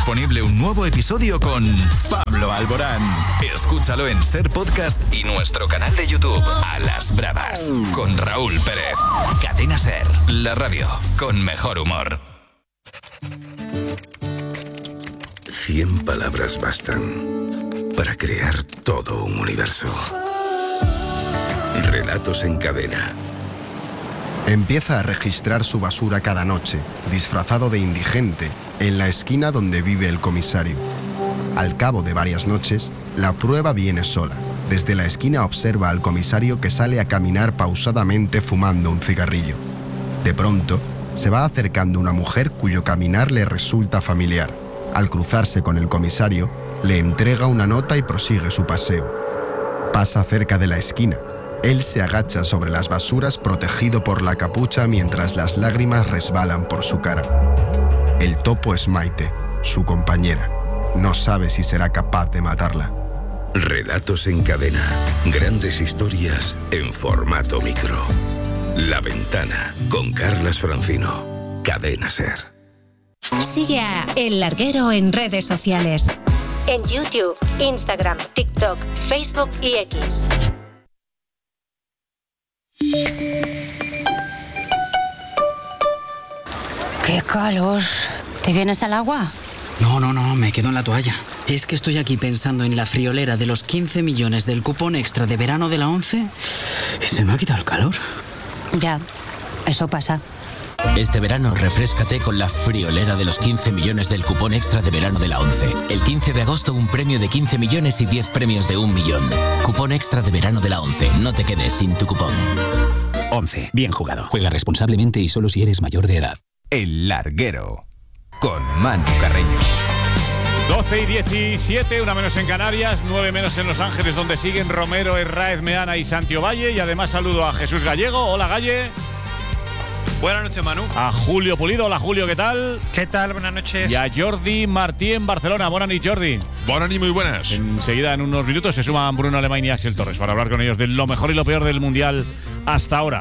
disponible un nuevo episodio con Pablo Alborán. Escúchalo en Ser Podcast y nuestro canal de YouTube A las Bravas con Raúl Pérez. Cadena Ser, la radio con mejor humor. 100 palabras bastan para crear todo un universo. Relatos en cadena. Empieza a registrar su basura cada noche, disfrazado de indigente, en la esquina donde vive el comisario. Al cabo de varias noches, la prueba viene sola. Desde la esquina observa al comisario que sale a caminar pausadamente fumando un cigarrillo. De pronto, se va acercando una mujer cuyo caminar le resulta familiar. Al cruzarse con el comisario, le entrega una nota y prosigue su paseo. Pasa cerca de la esquina. Él se agacha sobre las basuras protegido por la capucha mientras las lágrimas resbalan por su cara. El topo es Maite, su compañera. No sabe si será capaz de matarla. Relatos en cadena. Grandes historias en formato micro. La Ventana con Carlas Francino. Cadena Ser. Sigue a El Larguero en redes sociales. En YouTube, Instagram, TikTok, Facebook y X. ¡Qué calor! ¿Te vienes al agua? No, me quedo en la toalla. Es que estoy aquí pensando en la friolera de los 15 millones del cupón extra de verano de la 11 y se me ha quitado el calor. Ya, eso pasa. Este verano refréscate con la friolera de los 15 millones del cupón extra de verano de la 11. El 15 de agosto un premio de 15 millones y 10 premios de 1 millón. Cupón extra de verano de la 11. No te quedes sin tu cupón. 11. Bien jugado. Juega responsablemente y solo si eres mayor de edad. El Larguero con Manu Carreño. 12 y 17, una menos en Canarias, 9 menos en Los Ángeles, donde siguen Romero, Herráez, Meana y Santiago Valle. Y además saludo a Jesús Gallego. Hola, Galle. Buenas noches, Manu. A Julio Pulido. Hola, Julio, ¿qué tal? ¿Qué tal? Buenas noches. Y a Jordi Martí en Barcelona. Buenas noches, Jordi. Buenas y muy buenas. Enseguida, en unos minutos, se suman Bruno Alemán y Axel Torres para hablar con ellos de lo mejor y lo peor del Mundial hasta ahora.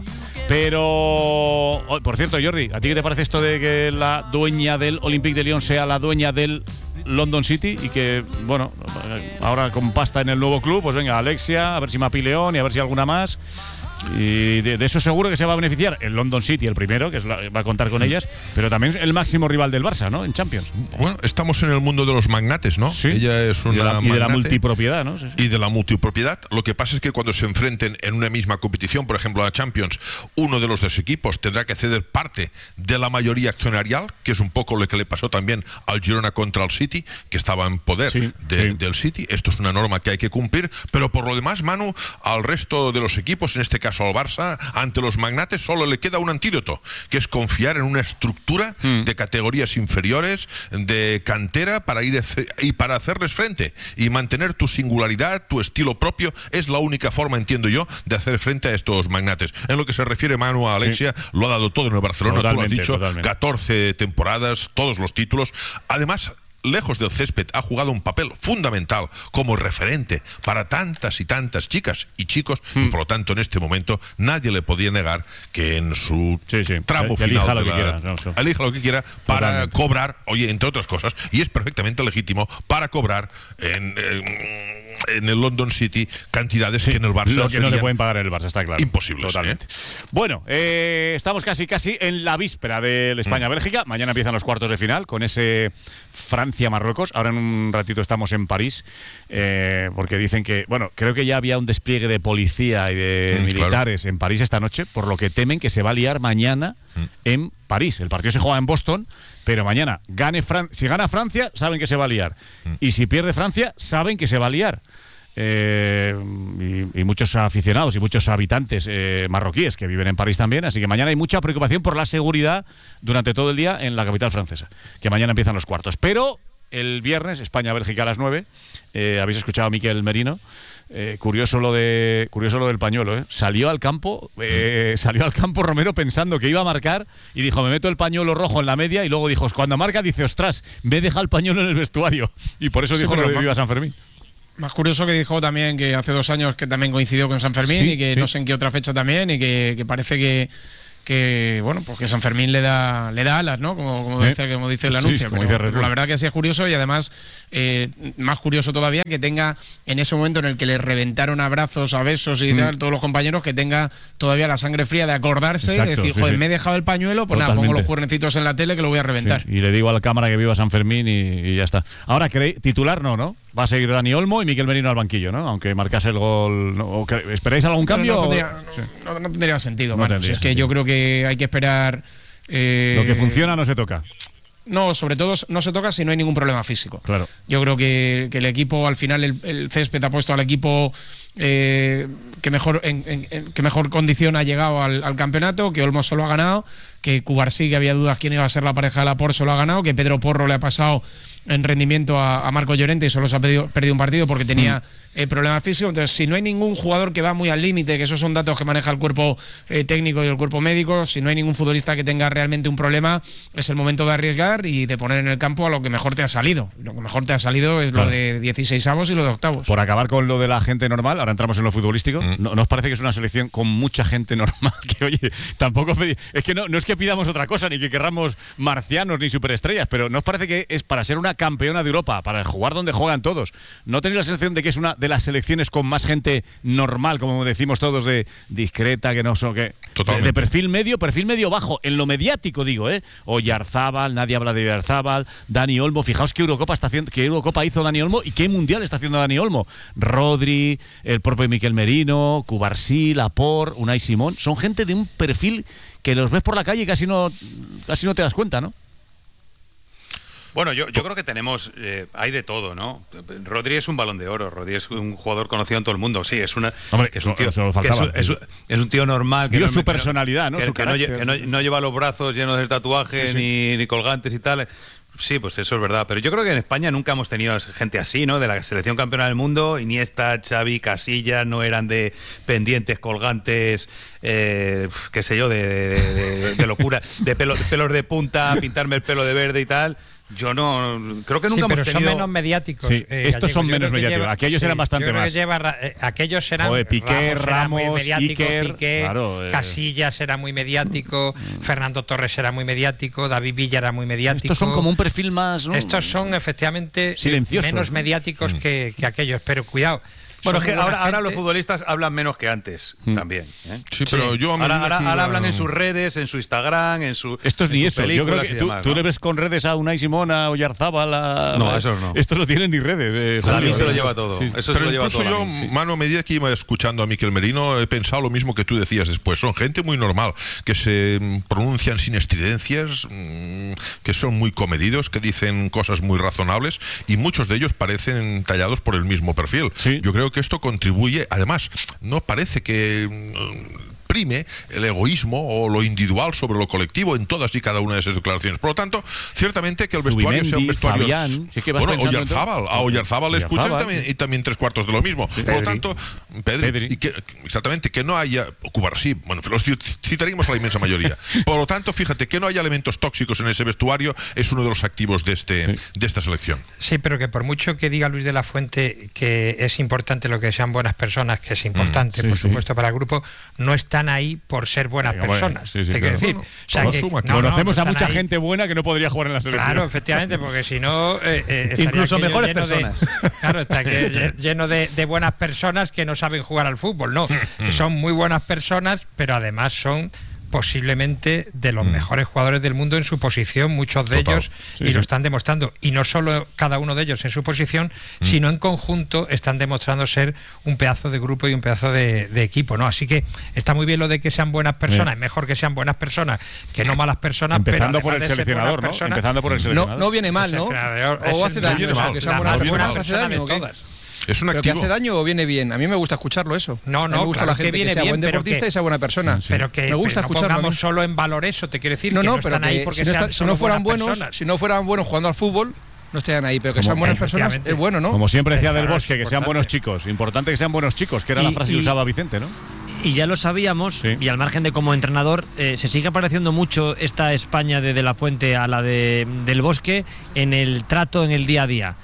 Pero, por cierto, Jordi, ¿a ti qué te parece esto de que la dueña del Olympique de Lyon sea la dueña del London City y que, bueno, ahora con pasta en el nuevo club, pues venga, Alexia, a ver si Mapi León y a ver si alguna más? Y de eso seguro que se va a beneficiar el London City, el primero, que va a contar con ellas, pero también el máximo rival del Barça, ¿no? En Champions. Bueno, estamos en el mundo de los magnates, ¿no? Sí. Ella es una magnate. Y de la multipropiedad, ¿no? Sí. Y de la multipropiedad. Lo que pasa es que cuando se enfrenten en una misma competición, por ejemplo la Champions, uno de los dos equipos tendrá que ceder parte de la mayoría accionarial, que es un poco lo que le pasó también al Girona contra el City, que estaba en poder del City. Esto es una norma que hay que cumplir, pero por lo demás, Manu, al resto de los equipos, en este caso al Barça, ante los magnates solo le queda un antídoto, que es confiar en una estructura de categorías inferiores, de cantera, para ir y para hacerles frente y mantener tu singularidad, tu estilo propio. Es la única forma, entiendo yo, de hacer frente a estos magnates. En lo que se refiere, Manu, a Alexia, lo ha dado todo en el Barcelona, tú lo has dicho, 14 temporadas, todos los títulos. Además, lejos del césped, ha jugado un papel fundamental como referente para tantas y tantas chicas y chicos, y por lo tanto en este momento nadie le podía negar que en su tramo final elija lo que quiera para cobrar, oye, entre otras cosas, y es perfectamente legítimo, para cobrar en el London City cantidades que en el Barça lo que no le pueden pagar en el Barça, está claro. Imposible. Totalmente. Bueno, estamos casi en la víspera del España-Bélgica. Mañana empiezan los cuartos de final con ese Francia-Marruecos. Ahora en un ratito estamos en París, porque dicen que, bueno, creo que ya había un despliegue de policía y de militares en París esta noche, por lo que temen que se va a liar mañana en París. El partido se juega en Boston, pero mañana si gana Francia, saben que se va a liar. Y si pierde Francia, saben que se va a liar. Y muchos aficionados y muchos habitantes marroquíes que viven en París también, así que mañana hay mucha preocupación por la seguridad durante todo el día en la capital francesa, que mañana empiezan los cuartos. Pero el viernes, España-Bélgica a las 9, habéis escuchado a Miquel Merino. Curioso lo del pañuelo, salió al campo Romero pensando que iba a marcar y dijo, me meto el pañuelo rojo en la media, y luego dijo, cuando marca, dice, ostras, me he dejado el pañuelo en el vestuario, y por eso dijo lo de Viva San Fermín. Más curioso que dijo también que hace 2 años que también coincidió con San Fermín, y que no sé en qué otra fecha también, y que parece que bueno, pues que San Fermín le da alas, ¿no? Como dice el anuncio. Como dice Red Bull. La verdad que sí es curioso, y además más curioso todavía que tenga, en ese momento en el que le reventaron abrazos, a besos y tal, todos los compañeros, que tenga todavía la sangre fría de acordarse, de decir, joder, me he dejado el pañuelo, pues nada, pongo los cuernecitos en la tele que lo voy a reventar. Sí, y le digo a la cámara que viva San Fermín y ya está. Ahora, titular no. Va a seguir Dani Olmo y Miquel Merino al banquillo, ¿no? Aunque marcase el gol. ¿Esperáis algún cambio? No tendría sentido, tendría es que yo creo que hay que esperar. Lo que funciona no se toca. No, sobre todo no se toca si no hay ningún problema físico. Claro. Yo creo que el equipo, al final, el césped ha puesto al equipo que mejor condición ha llegado al campeonato, que Olmo se lo ha ganado, que Cubarsí, que había dudas quién iba a ser la pareja de Laporte, se lo ha ganado, que Pedro Porro le ha pasado en rendimiento a Marco Llorente y solo se ha perdido un partido porque tenía problemas físicos. Entonces, si no hay ningún jugador que va muy al límite, que esos son datos que maneja el cuerpo técnico y el cuerpo médico, si no hay ningún futbolista que tenga realmente un problema, es el momento de arriesgar y de poner en el campo a lo que mejor te ha salido. Lo que mejor te ha salido es lo de 16avos y lo de octavos. Por acabar con lo de la gente normal, ahora entramos en lo futbolístico. ¿No os parece que es una selección con mucha gente normal? Que, oye, tampoco es que no es que pidamos otra cosa, ni que querramos marcianos ni superestrellas, pero ¿no os parece que es para ser una campeona de Europa, para jugar donde juegan todos? ¿No tenéis la sensación de que es una de las selecciones con más gente normal, como decimos todos, de discreta, que no son, que de perfil medio bajo, en lo mediático digo, Oyarzábal, nadie habla de Oyarzábal, Dani Olmo, fijaos qué Eurocopa está haciendo, qué Eurocopa hizo Dani Olmo y qué Mundial está haciendo Dani Olmo. Rodri, el propio Miquel Merino, Cubarsí, Laporte, Unai Simón, son gente de un perfil que los ves por la calle y casi no te das cuenta, ¿no? Bueno, yo creo que tenemos, hay de todo, ¿no? Rodri es un Balón de Oro, Rodri es un jugador conocido en todo el mundo, sí, es un tío normal, que dio su personalidad, ¿no? Que no lleva los brazos llenos de tatuajes ni colgantes y tal. Sí, pues eso es verdad, pero yo creo que en España nunca hemos tenido gente así, ¿no? De la selección campeona del mundo, Iniesta, Xavi, Casillas, no eran de pendientes, colgantes, qué sé yo, de locura, de pelos de punta, pintarme el pelo de verde y tal. Yo no creo que nunca hemos tenido. Son menos mediáticos. Sí, estos son menos mediáticos. Aquellos eran bastante más. Aquellos eran. Piqué, Ramos, muy mediático, Iker, Piqué, claro, Casillas era muy mediático, Fernando Torres era muy mediático, David Villa era muy mediático. Estos son como un perfil más, ¿no? Estos son efectivamente silenciosos, menos mediáticos que aquellos, pero cuidado. Bueno, que ahora los futbolistas hablan menos que antes también. Sí, pero yo ahora hablan en sus redes, en su Instagram, en su. Esto es ni eso. Yo creo que demás, tú le ves con redes a Unai Simón, a Oyarzábal, no, eso no. Estos no tienen ni redes. Julio se lo lleva todo. Sí. Eso pero se lo incluso lleva todo. Manu, a medida que iba escuchando a Miquel Merino, he pensado lo mismo que tú decías después. Son gente muy normal, que se pronuncian sin estridencias, que son muy comedidos, que dicen cosas muy razonables, y muchos de ellos parecen tallados por el mismo perfil. Sí. Yo creo que esto contribuye. Además, no parece que prime el egoísmo o lo individual sobre lo colectivo en todas y cada una de esas declaraciones. Por lo tanto, ciertamente que el vestuario sea un vestuario. Fabián, sí que vas a Oyarzábal le escuchas y también tres cuartos de lo mismo. Sí, por lo tanto, Pedri. Y exactamente, que no haya Cubarsí, bueno, los citaríamos a la inmensa mayoría. Por lo tanto, fíjate, que no haya elementos tóxicos en ese vestuario es uno de los activos de esta selección. Sí, pero que por mucho que diga Luis de la Fuente que es importante lo que sean buenas personas, que es importante, por supuesto, para el grupo, no están ahí por ser buenas personas. Te quiero decir. Bueno, o sea, que conocemos a mucha gente buena que no podría jugar en la selección. Claro, efectivamente, porque si no. Incluso mejores personas. Claro, está lleno de buenas personas que no saben jugar al fútbol. No, son muy buenas personas, pero además son posiblemente de los mejores jugadores del mundo en su posición, muchos de ellos, y lo están demostrando. Y no solo cada uno de ellos en su posición, sino en conjunto están demostrando ser un pedazo de grupo y un pedazo de equipo, ¿no? Así que está muy bien lo de que sean buenas personas, es mejor que sean buenas personas que no malas personas. Empezando pero por el seleccionador, ¿no? Empezando por el seleccionador. No viene mal, ¿no? O hace daño, que sean buenas personas, hace daño, ¿o qué? Es un ¿Pero que hace daño o viene bien? A mí me gusta escucharlo eso. No, me gusta claro, la gente que viene sea bien, buen deportista y sea buena persona. Pero que me gusta no escucharlo. Pongamos solo en valor eso, te quiero decir. No, que no pero están ahí porque si no fueran buenos, si no fueran buenos jugando al fútbol, no estarían ahí, pero que sean buenas personas es bueno, ¿no? Como siempre decía Del Bosque, que sean buenos chicos. Importante que sean buenos chicos, que era la frase que usaba Vicente, ¿no? Y ya lo sabíamos, y al margen de como entrenador, se sigue pareciendo mucho esta España de la Fuente a la Del Bosque en el trato, en el día a día.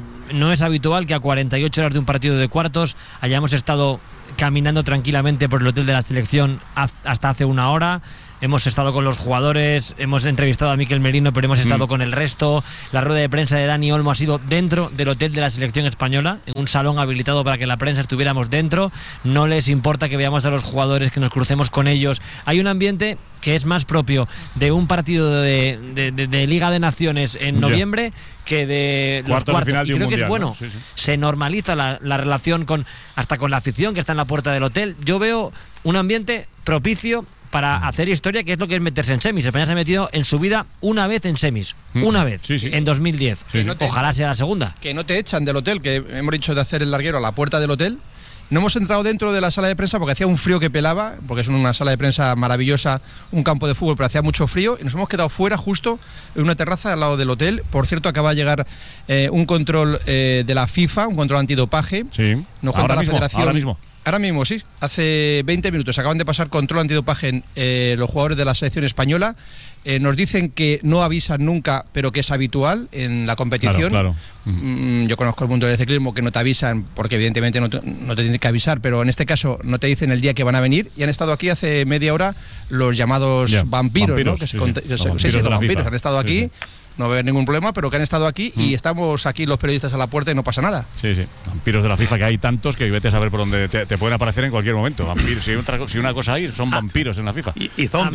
No es habitual que a 48 horas de un partido de cuartos hayamos estado caminando tranquilamente por el hotel de la selección hasta hace una hora. hemos estado con los jugadores, hemos entrevistado a Mikel Merino, pero hemos estado con el resto. La rueda de prensa de Dani Olmo ha sido dentro del hotel de la selección española, en un salón habilitado para que la prensa estuviéramos dentro. No les importa que veamos a los jugadores, que nos crucemos con ellos. Hay un ambiente que es más propio de un partido de Liga de Naciones en noviembre que de los cuartos. Final y de un creo mundial, que es bueno. ¿no? Sí. Se normaliza la relación hasta con la afición que está en la puerta del hotel. Yo veo un ambiente propicio para hacer historia, que es lo que es meterse en semis. España se ha metido en su vida una vez en semis. Una vez, en 2010. Ojalá sea la segunda. Que no te echan del hotel, que hemos dicho de hacer el larguero a la puerta del hotel. No hemos entrado dentro de la sala de prensa porque hacía un frío que pelaba, porque es una sala de prensa maravillosa, un campo de fútbol, pero hacía mucho frío, y nos hemos quedado fuera justo en una terraza al lado del hotel. Por cierto, acaba de llegar un control de la FIFA, un control antidopaje. Sí. Nos cuenta la Federación. Ahora mismo, sí. Hace 20 minutos acaban de pasar control antidopaje los jugadores de la selección española. Nos dicen que no avisan nunca, pero que es habitual en la competición. Claro. Yo conozco el mundo del ciclismo que no te avisan, porque evidentemente no te tienen que avisar, pero en este caso no te dicen el día que van a venir. Y han estado aquí hace media hora los llamados vampiros, ¿no? Vampiros. Han estado aquí. No va a haber ningún problema, pero que han estado aquí y estamos aquí los periodistas a la puerta y no pasa nada. Sí. Vampiros de la FIFA, que hay tantos que vete a saber por dónde te pueden aparecer en cualquier momento. Vampiros, si una cosa hay, son vampiros en la FIFA. Y zombies.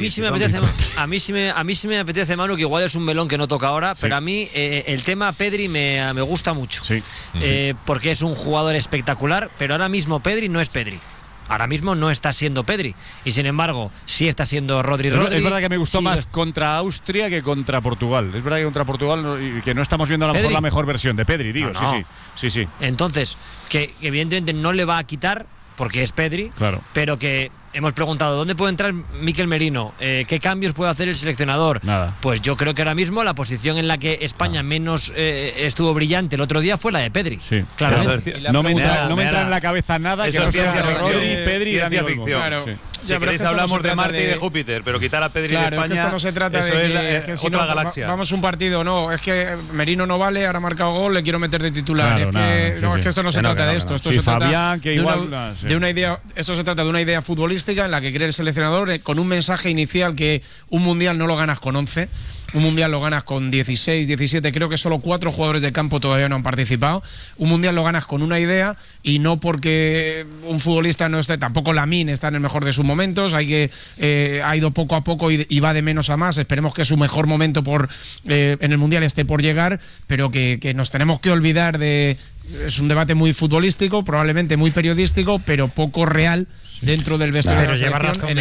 A mí sí me apetece, Manu, que igual es un melón que no toca ahora, pero a mí el tema Pedri me gusta mucho. Porque es un jugador espectacular, pero ahora mismo Pedri no es Pedri. Ahora mismo no está siendo Pedri y sin embargo sí está siendo Rodri. Es verdad que me gustó más contra Austria que contra Portugal. Es verdad que contra Portugal que no estamos viendo a lo mejor la mejor versión de Pedri, digo. No. Sí. Entonces, que evidentemente no le va a quitar porque es Pedri, pero que hemos preguntado ¿dónde puede entrar Mikel Merino? ¿Qué cambios puede hacer el seleccionador? Nada. Pues yo creo que ahora mismo la posición en la que España menos estuvo brillante el otro día fue la de Pedri. Sí. Claramente. No me entra en la cabeza nada que no sea Rodri, Pedri y Dani Olmo. Si queréis hablamos de Marte y de Júpiter, pero quitar a Pedri de España, es que esto no se trata de que otra galaxia. Vamos un partido, no, es que Merino no vale, ahora ha marcado gol, le quiero meter de titular. Es que esto no se trata de esto. Esto se trata de una idea. Esto se trata de una idea futbolística en la que cree el seleccionador con un mensaje inicial que un mundial no lo ganas con 11. Un mundial lo ganas con 16, 17, creo que solo 4 jugadores de campo todavía no han participado. Un mundial lo ganas con una idea y no porque un futbolista no esté, tampoco Lamine está en el mejor de sus momentos, ha ido poco a poco y va de menos a más. Esperemos que su mejor momento en el mundial esté por llegar, pero que nos tenemos que olvidar de... Es un debate muy futbolístico, probablemente muy periodístico, pero poco real dentro del vestuario de la selección.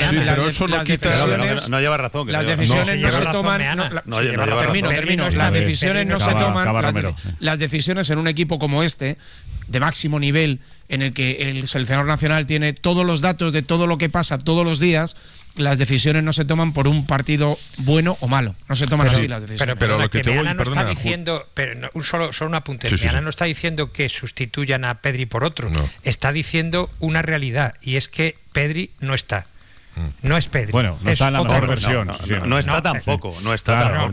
No lleva razón. Las decisiones no se toman. Termino. Las decisiones no se toman. Las decisiones en un equipo como este, de máximo nivel, en el que el seleccionador nacional tiene todos los datos de todo lo que pasa todos los días. Las decisiones no se toman por un partido bueno o malo. No se toman así las decisiones. Pero lo que Meana no está diciendo, solo un apunte. Meana no está diciendo que sustituyan a Pedri por otro. No. Está diciendo una realidad y es que Pedri no está. No es Pedri. Bueno, no está en la mejor versión. No está tampoco. No está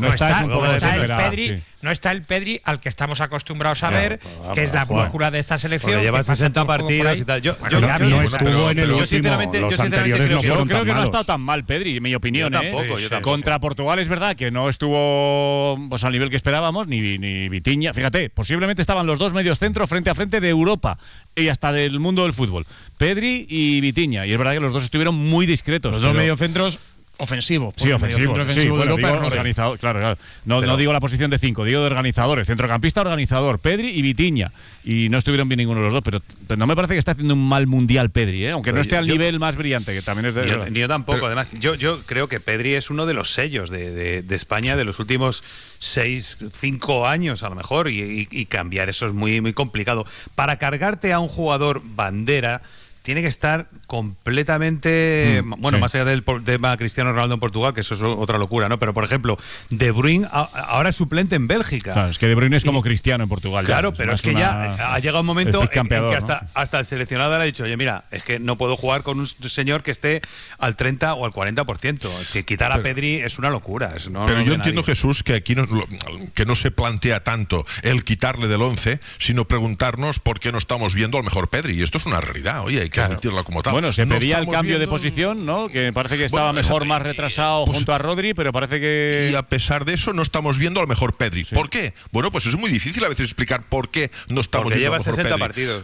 el Pedri al que estamos acostumbrados a ver, que es la brújula de esta selección. Lleva 60 partidos y tal. Yo estuvo en el último. Los anteriores yo creo que no ha estado tan mal Pedri, en mi opinión. Yo tampoco. Contra Portugal es verdad que no estuvo al nivel que esperábamos, ni Vitinha. Fíjate, posiblemente estaban los dos medios centros frente a frente de Europa y hasta del mundo del fútbol. Pedri y Vitinha. Y es verdad que los dos estuvieron muy discretos. Los dos mediocentros ofensivos. Sí, ofensivos. Organizado, claro. No digo la posición de 5, digo de organizadores. Centrocampista, organizador, Pedri y Vitinha. Y no estuvieron bien ninguno de los dos, pero no me parece que esté haciendo un mal mundial Pedri, aunque no esté al nivel más brillante, que también es de... Yo tampoco, además. Yo creo que Pedri es uno de los sellos de España de los últimos 5 años, a lo mejor, y cambiar eso es muy, muy complicado. Para cargarte a un jugador bandera, tiene que estar completamente más allá del tema Cristiano Ronaldo en Portugal, que eso es otra locura, ¿no? Pero por ejemplo, De Bruyne ahora es suplente en Bélgica. Claro, es que De Bruyne es como Cristiano en Portugal. Claro, pero es que ya ha llegado un momento en que hasta el seleccionador ha dicho, oye, mira, es que no puedo jugar con un señor que esté al 30 o al 40%. Que quitar a Pedri es una locura. Pero yo entiendo, Jesús, que aquí que no se plantea tanto el quitarle del 11, sino preguntarnos por qué no estamos viendo al mejor Pedri. Y esto es una realidad. Oye, hay que admitirla como tal. Bueno, se No pedía el estamos cambio de viendo- posición, ¿no? Que parece que estaba Bueno, mejor, más retrasado junto a Rodri, pero parece que... Y a pesar de eso no estamos viendo a lo mejor Pedri. ¿Por qué? Bueno, pues es muy difícil a veces explicar por qué no estamos Porque viendo a lleva lo mejor 60 Pedri. partidos.